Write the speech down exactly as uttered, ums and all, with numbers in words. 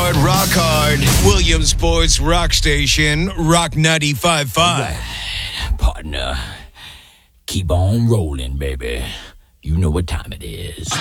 hard, rock hard. Williamsport's rock station, Rock ninety-five point five. Partner, keep on rolling, baby. You know what time it is.